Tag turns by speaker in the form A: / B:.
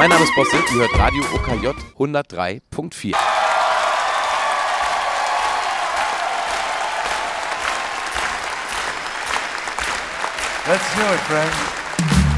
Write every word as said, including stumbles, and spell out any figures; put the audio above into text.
A: Mein Name ist Bosse, ihr hört Radio O K J hundertdrei Punkt vier.
B: Let's do it, friends.